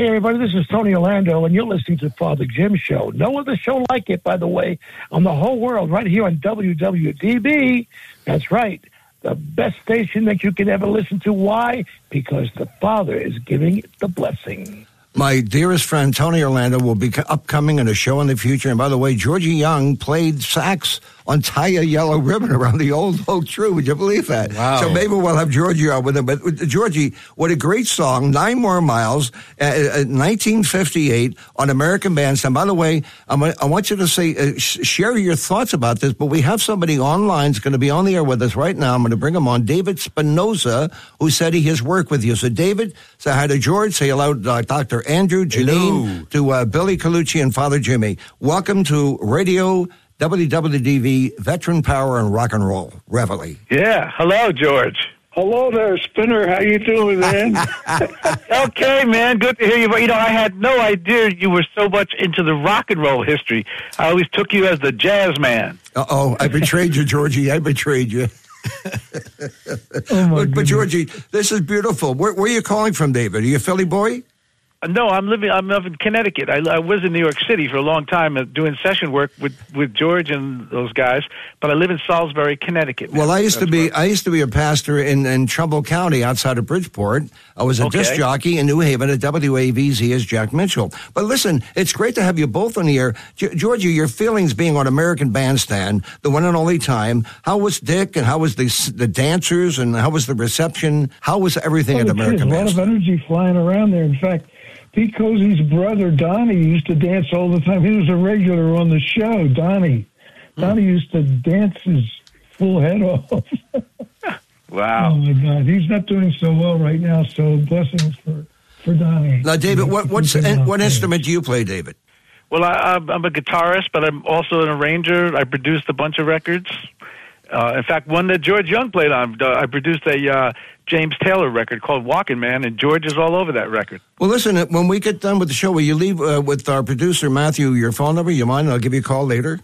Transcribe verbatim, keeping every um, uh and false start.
Hey, everybody, this is Tony Orlando, and you're listening to Father Jim Show. No other show like it, by the way, on the whole world, right here on W W D B. That's right, the best station that you can ever listen to. Why? Because the Father is giving the blessing. My dearest friend, Tony Orlando, will be upcoming in a show in the future. And by the way, Georgie Young played sax on Tie a Yellow Ribbon around the old Oak Tree. Would you believe that? Wow. So maybe we'll have Georgie on with him. But Georgie, what a great song, Nine More Miles, uh, nineteen fifty-eight on American Bandstand. By the way, I'm, I want you to say, uh, share your thoughts about this, but we have somebody online who's going to be on the air with us right now. I'm going to bring him on, David Spinoza, who said he has worked with you. So David, say hi to George, say hello to uh, Doctor Andrew, Janine, hello. to uh, Billy Colucci and Father Jimmy. Welcome to Radio W W D V, Veteran Power and Rock and Roll, Reveille. Yeah, hello, George. Hello there, Spinner. How you doing, man? Okay, man. Good to hear you. But, you know, I had no idea you were so much into the rock and roll history. I always took you as the jazz man. Uh-oh, I betrayed you, Georgie. I betrayed you. Oh my but, but, Georgie, this is beautiful. Where, where are you calling from, David? Are you a Philly boy? No, I'm living. I'm up in Connecticut. I, I was in New York City for a long time uh, doing session work with, with George and those guys. But I live in Salisbury, Connecticut. Well, I used That's to be. where... I used to be a pastor in, in Trumbull County, outside of Bridgeport. I was a Okay. disc jockey in New Haven at W A V Z as Jack Mitchell. But listen, it's great to have you both on the air, G- Georgie. Your feelings being on American Bandstand, the one and only time. How was Dick, and how was the the dancers, and how was the reception? How was everything Well, at American there's a lot Bandstand? of energy flying around there. In fact, Pete Cozy's brother, Donnie, used to dance all the time. He was a regular on the show, Donnie. Donnie used to dance his full head off. Wow. Oh, my God. He's not doing so well right now, so blessings for, for Donnie. Now, David, what what's, Keep him out what there. instrument do you play, David? Well, I, I'm I'm a guitarist, but I'm also an arranger. I produced a bunch of records. Uh, in fact, one that George Young played on. Uh, I produced a uh, James Taylor record called Walking Man, and George is all over that record. Well, listen, when we get done with the show, will you leave uh, with our producer, Matthew, your phone number? You mind? I'll give you a call later.